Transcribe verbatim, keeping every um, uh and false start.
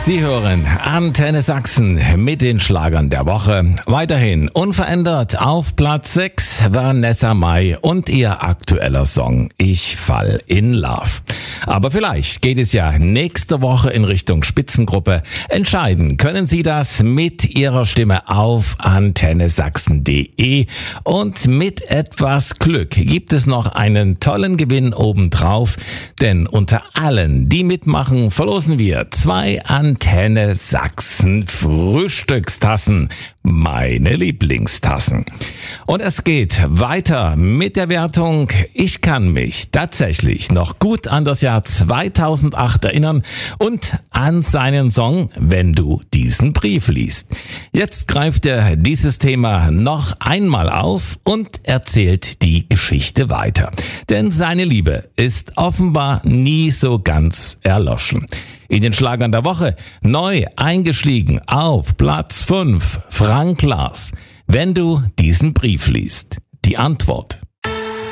Sie hören Antenne Sachsen mit den Schlagern der Woche. Weiterhin unverändert auf Platz sechs Vanessa Mai und ihr aktueller Song Ich fall in Love. Aber vielleicht geht es ja nächste Woche in Richtung Spitzengruppe. Entscheiden können Sie das mit Ihrer Stimme auf antenne sachsen punkt de und mit etwas Glück gibt es noch einen tollen Gewinn obendrauf, denn unter allen, die mitmachen, verlosen wir zwei Antenne Sachsen Frühstückstassen, meine Lieblingstassen. Und es geht weiter mit der Wertung. Ich kann mich tatsächlich noch gut an das Jahr zweitausendacht erinnern und an seinen Song Wenn du diesen Brief liest. Jetzt greift er dieses Thema noch einmal auf und erzählt die Geschichte weiter. Denn seine Liebe ist offenbar nie so ganz erloschen. In den Schlagern der Woche neu eingestiegen auf Platz fünf Frank Lars. Wenn du diesen Brief liest. Die Antwort.